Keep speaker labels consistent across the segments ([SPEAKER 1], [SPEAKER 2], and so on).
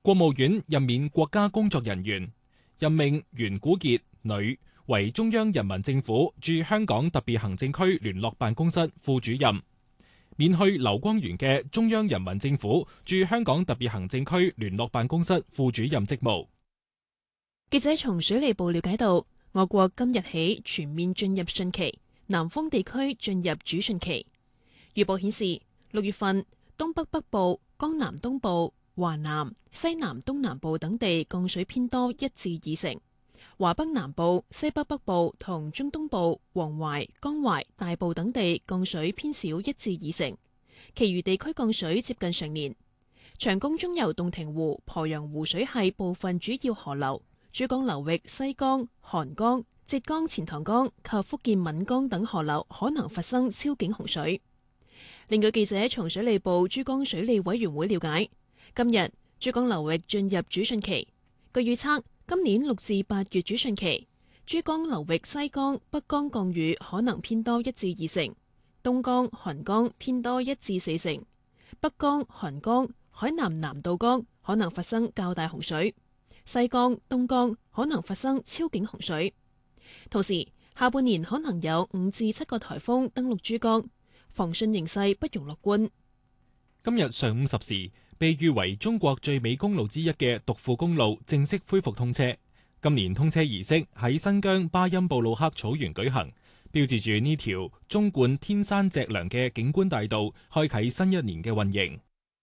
[SPEAKER 1] 國務院任免國家工作人員，任命袁古傑女為中央人民政府駐香港特別行政區聯絡辦公室副主任，免去劉光源嘅中央人民政府駐香港特別行政區聯絡辦公室副主任職務。
[SPEAKER 2] 記者從水利部了解到，我國今日起全面進入汛期，南方地區進入主汛期。預報顯示，6月份東北北部、江南東部、華南、西南東南部等地降水偏多1至2成，華北南部、西北北部同中東部、黃淮、江淮、大部等地降水偏少1至2成，其餘地區降水接近常年。長江中游洞庭湖、鄱陽湖水系部分主要河流、珠江流域西江、韓江、浙江錢塘江及福建閩江等河流可能發生超警洪水。另據記者從水利部珠江水利委員會了解，今日珠江流域進入主汛期。據預測，今年6至8月主汛期，珠江流域西江、北江降雨可能偏多1至2成，東江、韓江偏多1至4成，北江、韓江、海南南道江可能發生較大洪水，西江、東江可能發生超警洪水。同時，下半年可能有5至7個颱風登陸珠江，防汛形勢不容樂觀。
[SPEAKER 1] 今日上午10時，被譽為中國最美公路之一嘅獨富公路正式恢復通車。今年通車儀式喺新疆巴音布魯克草原舉行，標誌住呢條縱貫天山脊梁嘅景觀大道開啟新一年嘅運營。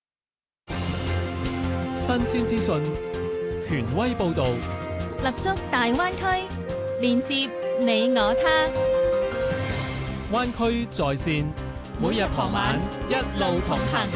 [SPEAKER 3] 新鮮資訊，權威報導，
[SPEAKER 4] 立足大灣區，連接你我他。
[SPEAKER 3] 灣區在線，每日傍晚一路同行。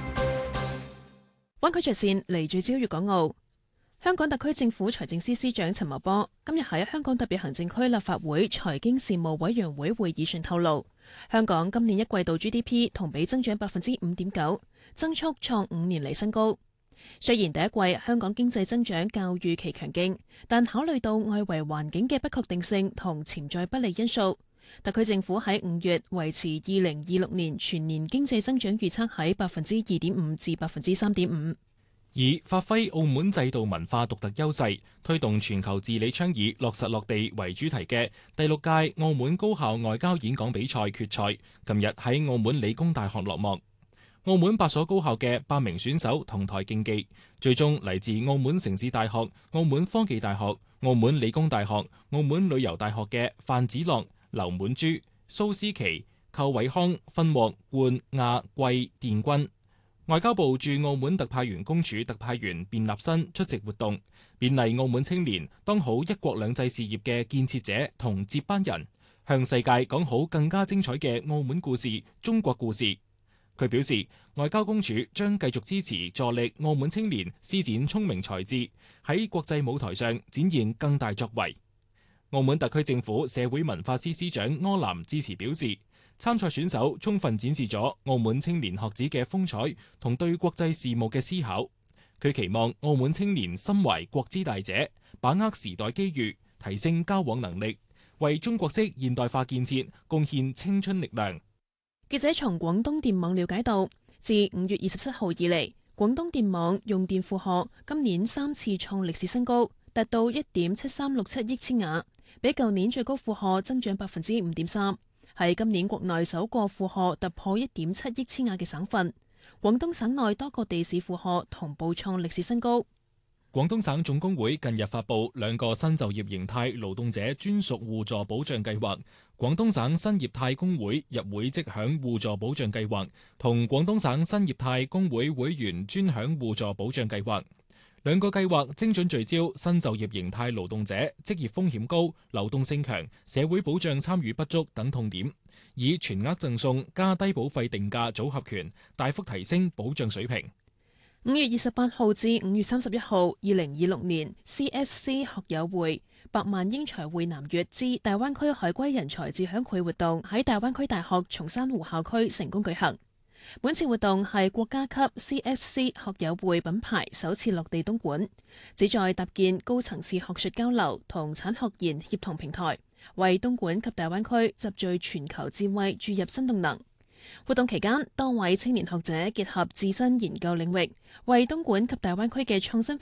[SPEAKER 2] 灣區在線嚟聚焦粵港澳。香港特區政府財政司司長陳茂波今日喺香港特別行政區立法會財經事務委員會會議上透露，香港今年一季度 GDP 同比增長5.9%，增速創5年嚟新高。雖然第一季香港經濟增長較預期強勁，但考慮到外圍環境嘅不確定性同潛在不利因素，特區政府喺5月維持2026年全年經濟增長預測喺2.5%至3.5%。
[SPEAKER 1] 以發揮澳門制度文化獨特優勢，推動全球治理倡議落實落地為主題嘅第6屆澳門高校外交演講比賽決賽，近日喺澳門理工大學落幕。澳門8所高校嘅8名選手同台競技，最終嚟自澳門城市大學、澳門科技大學、澳門理工大學、澳門旅遊大學嘅范子樂、劉滿珠、蘇思琪、寇偉康分獲冠、亞、季、殿軍。外交部駐澳門特派員公署特派員卞立新出席活動，勉勵澳門青年當好一國兩制事業嘅建設者同接班人，向世界講好更加精彩嘅澳門故事、中國故事。佢表示，外交公署將繼續支持助力澳門青年施展聰明才智，喺國際舞台上展現更大作為。澳門特區政府社會文化司司長柯南致辭表示，參賽選手充分展示咗澳門青年學子嘅風采同對國際事務嘅思考。佢期望澳門青年心懷國之大者，把握時代機遇，提升交往能力，為中國式現代化建設貢獻青春力量。
[SPEAKER 2] 記者從廣東電網了解到，自5月27號以嚟，廣東電網用電負荷今年3次創歷史新高，達到1.7367億千瓦，比舊年最高負荷增長5.3%。係今年國內首個負荷突破1.7億千瓦嘅省份。廣東省內多個地市負荷同步創歷史新高。
[SPEAKER 1] 廣東省總工會近日發布2個新就業形態勞動者專屬互助保障計劃，廣東省新業態工會入會即享互助保障計劃同廣東省新業態工會會員專享互助保障計劃。2個計劃精準聚焦新就業形態勞動者職業風險高、流動性強、社會保障參與不足等痛點，以全額贈送加低保費定價組合拳，大幅提升保障水平。
[SPEAKER 2] 5月28號至5月31號2026年 CSC 學友會百萬英才會南粵之大灣區海歸人才自享會活動喺大灣區大學松山湖校區成功舉行。本次活動係國家級 CSC 學友會品牌首次落地東莞，旨在搭建高層次學術交流同產學研協同平台，為東莞及大灣區集聚全球智慧注入新動能。活動期間，多位青年學者結合自身研究領域，為東莞及大灣區嘅創新